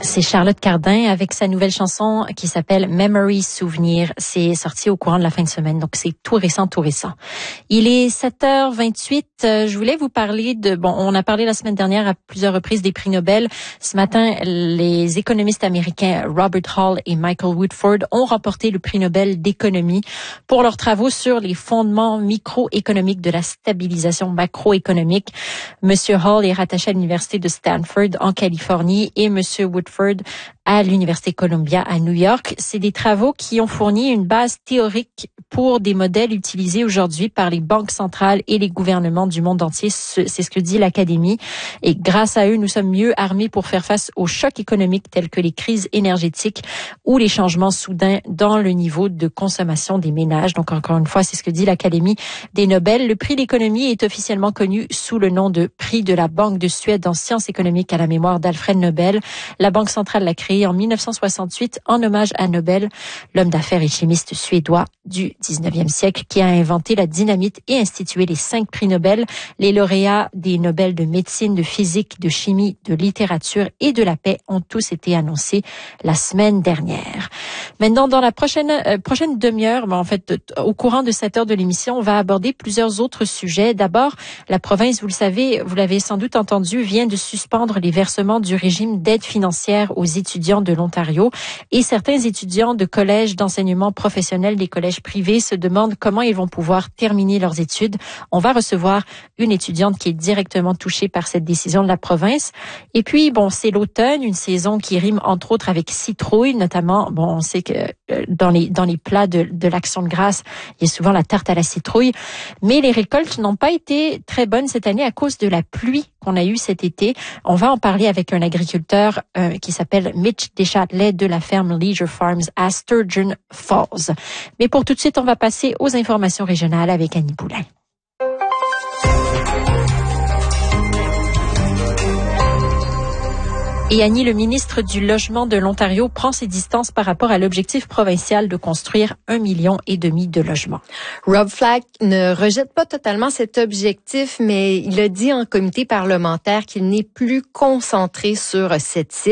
C'est Charlotte Cardin avec sa nouvelle chanson qui s'appelle Memory Souvenir. C'est sorti au courant de la fin de semaine, donc c'est tout récent. Il est 7h28. Je voulais vous parler on a parlé la semaine dernière à plusieurs reprises des prix Nobel. Ce matin, les économistes américains Robert Hall et Michael Woodford ont remporté le prix Nobel d'économie pour leurs travaux sur les fondements microéconomiques de la stabilisation macroéconomique. Monsieur Hall est rattaché à l'université de Stanford en Californie et Monsieur Woodford à l'Université Columbia à New York. C'est des travaux qui ont fourni une base théorique pour des modèles utilisés aujourd'hui par les banques centrales et les gouvernements du monde entier. C'est ce que dit l'Académie. Et grâce à eux, nous sommes mieux armés pour faire face aux chocs économiques tels que les crises énergétiques ou les changements soudains dans le niveau de consommation des ménages. Donc, encore une fois, c'est ce que dit l'Académie des Nobel. Le prix d'économie est officiellement connu sous le nom de prix de la Banque de Suède en sciences économiques à la mémoire d'Alfred Nobel. La Banque centrale l'a créé en 1968 en hommage à Nobel, l'homme d'affaires et chimiste suédois du 19e siècle qui a inventé la dynamite et institué les 5 prix Nobel. Les lauréats des Nobel de médecine, de physique, de chimie, de littérature et de la paix ont tous été annoncés la semaine dernière. Maintenant, dans la prochaine demi-heure, au courant de cette heure de l'émission, on va aborder plusieurs autres sujets. D'abord, la province, vous le savez, vous l'avez sans doute entendu, vient de suspendre les versements du régime d'aide financière aux étudiants de l'Ontario et certains étudiants de collèges d'enseignement professionnel des collèges privés se demandent comment ils vont pouvoir terminer leurs études. On va recevoir une étudiante qui est directement touchée par cette décision de la province. Et puis, c'est l'automne, une saison qui rime entre autres avec citrouille, notamment, on sait que dans les plats de l'Action de grâce, il y a souvent la tarte à la citrouille. Mais les récoltes n'ont pas été très bonnes cette année à cause de la pluie qu'on a eue cet été. On va en parler avec un agriculteur qui s'appelle Mitch Deschâtelet de la ferme Leisure Farms à Sturgeon Falls. Mais pour tout de suite, on va passer aux informations régionales avec Annie Boulin. Et Annie, le ministre du Logement de l'Ontario prend ses distances par rapport à l'objectif provincial de construire 1,5 million de logements. Rob Flack ne rejette pas totalement cet objectif, mais il a dit en comité parlementaire qu'il n'est plus concentré sur cette cible.